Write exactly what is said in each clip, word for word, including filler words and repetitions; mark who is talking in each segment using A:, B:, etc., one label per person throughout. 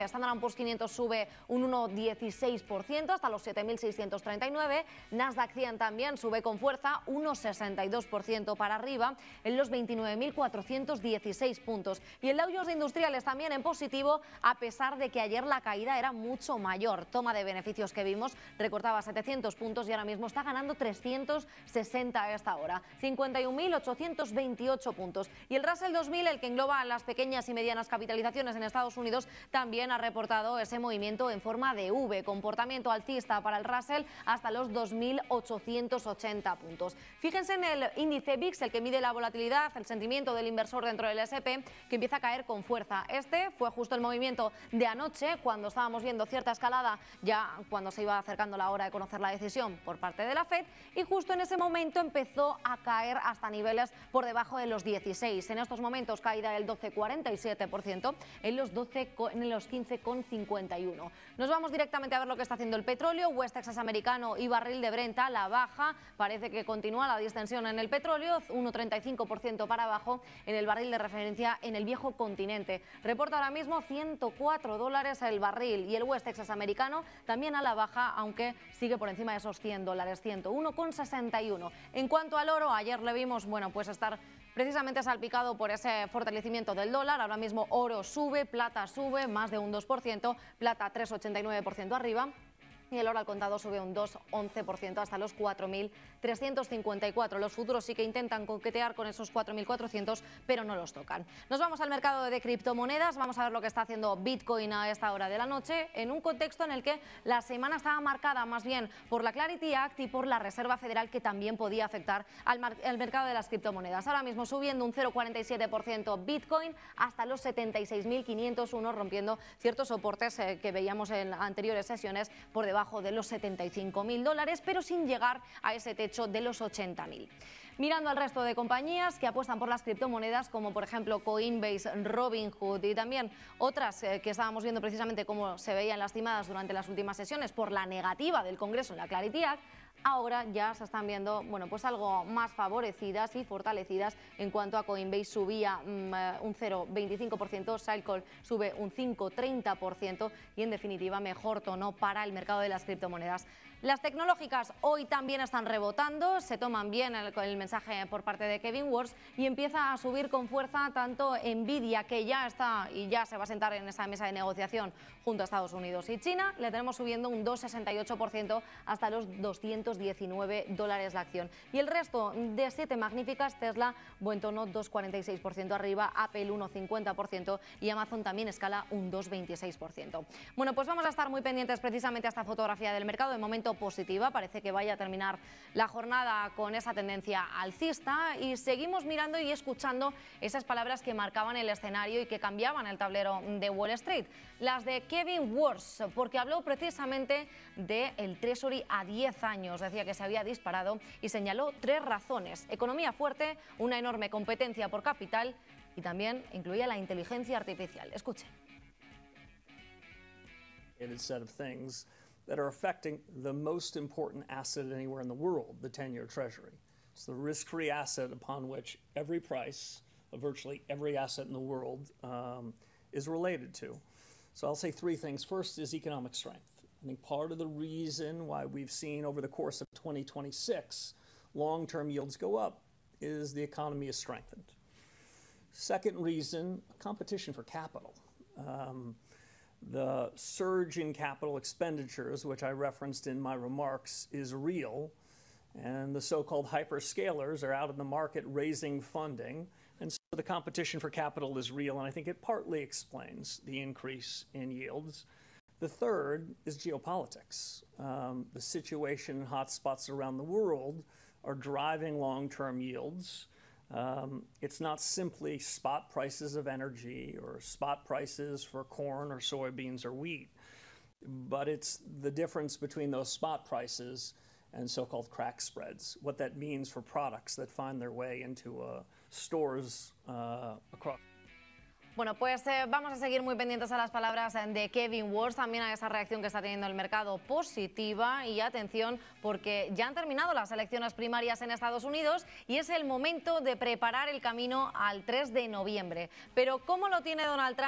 A: Standard and Poor's quinientos sube un uno coma dieciséis por ciento hasta los siete mil seiscientos treinta y nueve. Nasdaq cien también sube con fuerza uno coma sesenta y dos por ciento para arriba en los veintinueve mil cuatrocientos dieciséis puntos. Y el Dow Jones Industriales también en positivo, a pesar de que ayer la caída era mucho mayor. Toma de beneficios que vimos, recortaba setecientos puntos y ahora mismo está ganando trescientos sesenta a esta hora, cincuenta y un mil ochocientos veintiocho puntos. Y el Russell dos mil, el que engloba las pequeñas y medianas capitalizaciones en Estados Unidos, también ha reportado ese movimiento en forma de V, comportamiento alcista para el Russell hasta los dos mil ochocientos ochenta puntos. Fíjense en el índice V I X, el que mide la volatilidad, el sentimiento del inversor dentro del ese and pe, que empieza a caer con fuerza. Este fue justo el movimiento de anoche, cuando estábamos viendo cierta escalada, ya cuando se iba acercando la hora de conocer la decisión por parte de la Fed, y justo en ese momento empezó a caer hasta niveles por debajo de los dieciséis. En estos momentos caída del doce coma cuarenta y siete por ciento, en los, doce, en los quince coma cincuenta y uno. Nos vamos directamente a ver lo que está haciendo el petróleo. West Texas americano y barril de Brent a la baja. Parece que continúa la distensión en el petróleo, uno coma treinta y cinco por ciento para abajo en el barril de referencia en el viejo continente. Reporta ahora mismo ciento cuatro dólares el barril, y el West Texas americano también a la baja, aunque sigue por encima de esos cien dólares, ciento uno coma sesenta y uno. En cuanto al oro, ayer le vimos, bueno, pues estar precisamente salpicado por ese fortalecimiento del dólar. Ahora mismo oro sube, plata sube más de un dos por ciento, plata tres coma ochenta y nueve por ciento arriba, y el oro al contado sube un dos coma once por ciento hasta los cuatro mil trescientos cincuenta y cuatro. Los futuros sí que intentan coquetear con esos cuatro mil cuatrocientos, pero no los tocan. Nos vamos al mercado de criptomonedas. Vamos a ver lo que está haciendo Bitcoin a esta hora de la noche, en un contexto en el que la semana estaba marcada más bien por la Clarity Act y por la Reserva Federal, que también podía afectar al, al mercado de las criptomonedas. Ahora mismo subiendo un cero coma cuarenta y siete por ciento Bitcoin hasta los setenta y seis mil quinientos uno, rompiendo ciertos soportes eh, que veíamos en anteriores sesiones por debajo de los setenta y cinco mil dólares, pero sin llegar a ese techo de los ochenta mil. Mirando al resto de compañías que apuestan por las criptomonedas, como por ejemplo Coinbase, Robinhood y también otras eh, que estábamos viendo precisamente cómo se veían lastimadas durante las últimas sesiones por la negativa del Congreso en la Clarity Act, ahora ya se están viendo, bueno, pues algo más favorecidas y fortalecidas. En cuanto a Coinbase, subía um, un cero coma veinticinco por ciento, Circle sube un cinco coma treinta por ciento y en definitiva mejor tono para el mercado de las criptomonedas. Las tecnológicas hoy también están rebotando, se toman bien el, el mensaje por parte de Kevin Warsh y empieza a subir con fuerza tanto Nvidia, que ya está y ya se va a sentar en esa mesa de negociación junto a Estados Unidos y China. Le tenemos subiendo un dos coma sesenta y ocho por ciento hasta los doscientos diecinueve dólares la acción. Y el resto de siete magníficas, Tesla, buen tono, dos coma cuarenta y seis por ciento arriba, Apple uno coma cincuenta por ciento y Amazon también escala un dos coma veintiséis por ciento. Bueno, pues vamos a estar muy pendientes precisamente a esta fotografía del mercado. De momento positiva, parece que vaya a terminar la jornada con esa tendencia alcista, y seguimos mirando y escuchando esas palabras que marcaban el escenario y que cambiaban el tablero de Wall Street, las de Kevin Warsh, porque habló precisamente del Treasury a diez años, decía que se había disparado y señaló tres razones: economía fuerte, una enorme competencia por capital y también incluía la inteligencia artificial. Escuche.
B: Set of things that are affecting the most important asset anywhere in the world, the ten-year Treasury. It's the risk-free asset upon which every price of virtually every asset in the world um, is related to. So I'll say three things. First is economic strength. I think part of the reason why we've seen over the course of twenty twenty-six long-term yields go up is the economy is strengthened. Second reason, competition for capital. Um, The surge in capital expenditures, which I referenced in my remarks, is real, and the so-called hyperscalers are out in the market raising funding, and so the competition for capital is real, and I think it partly explains the increase in yields. The third is geopolitics. Um, the situation in hotspots around the world are driving long-term yields. Um, it's not simply spot prices of energy or spot prices for corn or soybeans or wheat, but it's the difference between those spot prices and so-called crack spreads, what that means for products that find their way into uh, stores uh, across.
A: Bueno, pues eh, vamos a seguir muy pendientes a las palabras de Kevin Warsh, también a esa reacción que está teniendo el mercado positiva, y atención porque ya han terminado las elecciones primarias en Estados Unidos y es el momento de preparar el camino al tres de noviembre. Pero ¿cómo lo tiene Donald Trump?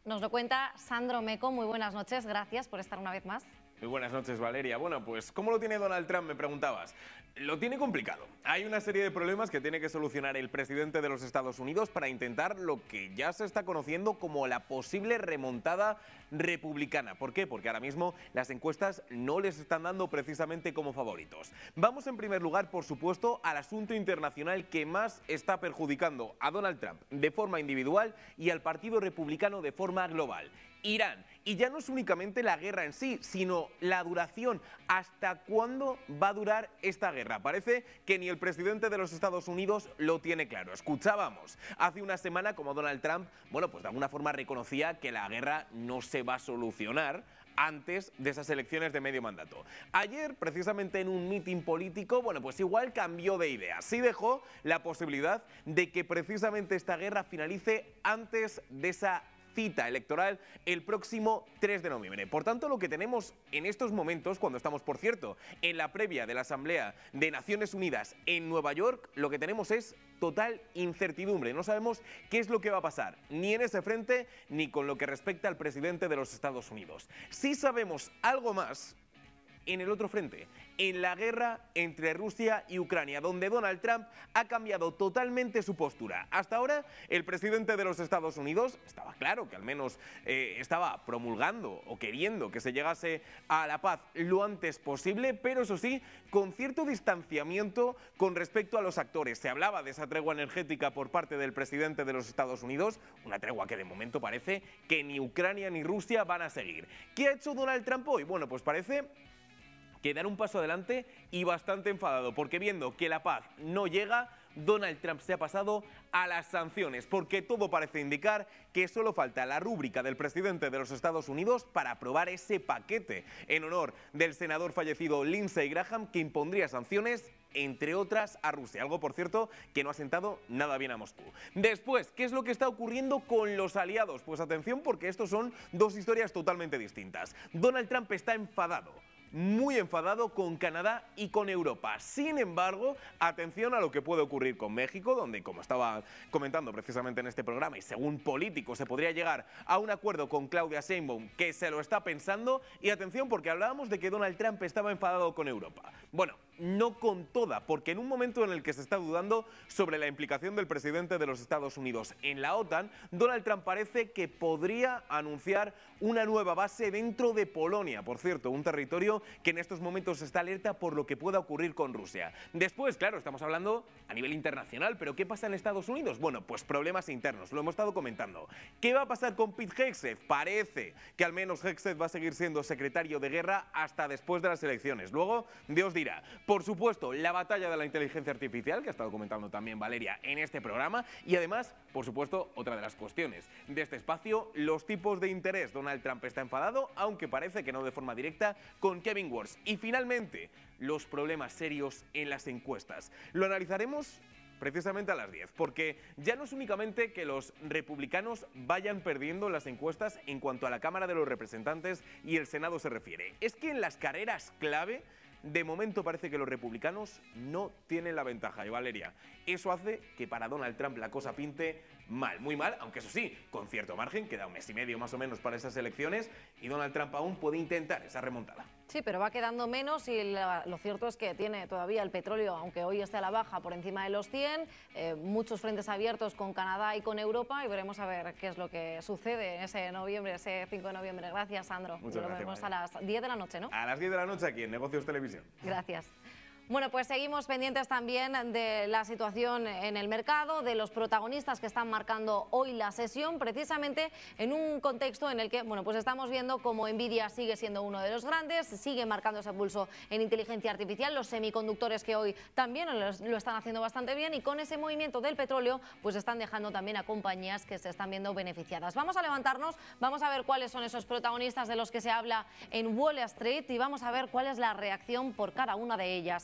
A: Nos lo cuenta Sandro Meco. Muy buenas noches, gracias por estar una vez más.
C: Muy buenas noches, Valeria. Bueno, pues ¿cómo lo tiene Donald Trump? Me preguntabas. Lo tiene complicado. Hay una serie de problemas que tiene que solucionar el presidente de los Estados Unidos para intentar lo que ya se está conociendo como la posible remontada republicana. ¿Por qué? Porque ahora mismo las encuestas no les están dando precisamente como favoritos. Vamos en primer lugar, por supuesto, al asunto internacional que más está perjudicando a Donald Trump de forma individual y al Partido Republicano de forma global. Irán. Y ya no es únicamente la guerra en sí, sino la duración. ¿Hasta cuándo va a durar esta guerra? Parece que ni el presidente de los Estados Unidos lo tiene claro. Escuchábamos hace una semana como Donald Trump, bueno, pues de alguna forma reconocía que la guerra no se va a solucionar antes de esas elecciones de medio mandato. Ayer, precisamente en un mitin político, bueno, pues igual cambió de idea. Sí dejó la posibilidad de que precisamente esta guerra finalice antes de esa cita electoral el próximo tres de noviembre. Por tanto, lo que tenemos en estos momentos, cuando estamos, por cierto, en la previa de la Asamblea de Naciones Unidas en Nueva York, lo que tenemos es total incertidumbre. No sabemos qué es lo que va a pasar, ni en ese frente, ni con lo que respecta al presidente de los Estados Unidos. Sí sabemos algo más en el otro frente, en la guerra entre Rusia y Ucrania, donde Donald Trump ha cambiado totalmente su postura. Hasta ahora, el presidente de los Estados Unidos estaba claro que al menos eh, estaba promulgando o queriendo que se llegase a la paz lo antes posible, pero eso sí, con cierto distanciamiento con respecto a los actores. Se hablaba de esa tregua energética por parte del presidente de los Estados Unidos, una tregua que de momento parece que ni Ucrania ni Rusia van a seguir. ¿Qué ha hecho Donald Trump hoy? Bueno, pues parece que dar un paso adelante y bastante enfadado, porque viendo que la paz no llega, Donald Trump se ha pasado a las sanciones, porque todo parece indicar que solo falta la rúbrica del presidente de los Estados Unidos para aprobar ese paquete en honor del senador fallecido Lindsey Graham, que impondría sanciones, entre otras, a Rusia. Algo, por cierto, que no ha sentado nada bien a Moscú. Después, ¿qué es lo que está ocurriendo con los aliados? Pues atención, porque estos son dos historias totalmente distintas. Donald Trump está enfadado, muy enfadado con Canadá y con Europa. Sin embargo, atención a lo que puede ocurrir con México, donde, como estaba comentando precisamente en este programa, y según políticos se podría llegar a un acuerdo con Claudia Sheinbaum, que se lo está pensando. Y atención, porque hablábamos de que Donald Trump estaba enfadado con Europa. Bueno, no con toda, porque en un momento en el que se está dudando sobre la implicación del presidente de los Estados Unidos en la OTAN, Donald Trump parece que podría anunciar una nueva base dentro de Polonia, por cierto, un territorio que en estos momentos está alerta por lo que pueda ocurrir con Rusia. Después, claro, estamos hablando a nivel internacional, pero ¿qué pasa en Estados Unidos? Bueno, pues problemas internos, lo hemos estado comentando. ¿Qué va a pasar con Pete Hegseth? Parece que al menos Hegseth va a seguir siendo secretario de guerra hasta después de las elecciones. Luego, Dios dirá. Por supuesto, la batalla de la inteligencia artificial, que ha estado comentando también Valeria en este programa, y además, por supuesto, otra de las cuestiones de este espacio, los tipos de interés. Donald Trump está enfadado, aunque parece que no de forma directa, con Kevin Warsh. Y finalmente, los problemas serios en las encuestas. Lo analizaremos precisamente a las diez, porque ya no es únicamente que los republicanos vayan perdiendo las encuestas en cuanto a la Cámara de los Representantes y el Senado se refiere. Es que en las carreras clave, de momento parece que los republicanos no tienen la ventaja. Y Valeria, eso hace que para Donald Trump la cosa pinte mal, muy mal, aunque eso sí, con cierto margen, queda un mes y medio más o menos para esas elecciones y Donald Trump aún puede intentar esa remontada.
A: Sí, pero va quedando menos y la, lo cierto es que tiene todavía el petróleo, aunque hoy esté a la baja, por encima de los cien, eh, muchos frentes abiertos con Canadá y con Europa y veremos a ver qué es lo que sucede ese noviembre, ese cinco de noviembre. Gracias, Sandro.
C: Muchas
A: Nos
C: gracias,
A: vemos
C: María.
A: a las diez de la noche, ¿no?
C: A las diez de la noche aquí en Negocios Televisión.
A: Gracias. Bueno, pues seguimos pendientes también de la situación en el mercado, de los protagonistas que están marcando hoy la sesión, precisamente en un contexto en el que, bueno, pues estamos viendo cómo Nvidia sigue siendo uno de los grandes, sigue marcando ese pulso en inteligencia artificial, los semiconductores que hoy también lo están haciendo bastante bien y con ese movimiento del petróleo, pues están dejando también a compañías que se están viendo beneficiadas. Vamos a levantarnos, vamos a ver cuáles son esos protagonistas de los que se habla en Wall Street y vamos a ver cuál es la reacción por cada una de ellas.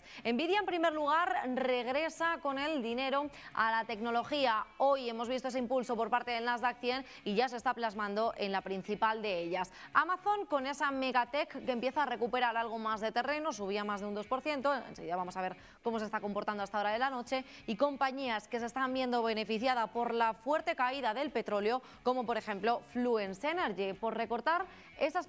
A: Nvidia, en primer lugar, regresa con el dinero a la tecnología. Hoy hemos visto ese impulso por parte del Nasdaq cien y ya se está plasmando en la principal de ellas. Amazon, con esa megatech que empieza a recuperar algo más de terreno, subía más de un dos por ciento. Enseguida vamos a ver cómo se está comportando hasta hora de la noche. Y compañías que se están viendo beneficiadas por la fuerte caída del petróleo, como por ejemplo Fluence Energy, por recortar esas